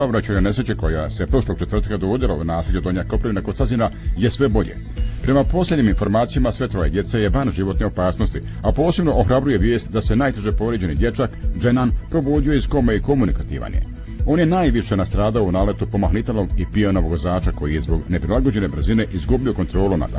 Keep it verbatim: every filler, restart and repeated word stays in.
saobraćajne nesreće koja se prošlog četvrtka dogodila u naselju Donja Koprivina kod Sazina je sve bolje. Prema posljednjim informacijama sve troje djece je van životne opasnosti, a posebno ohrabruje vijest da se najteže povrijeđeni dječak, Dženan, probudio iz kome i komunikativan je. On je najviše nastradao u naletu pomahnitalog i pijanog vozača koji je zbog neprilagođene brzine izgubio kontrolu nad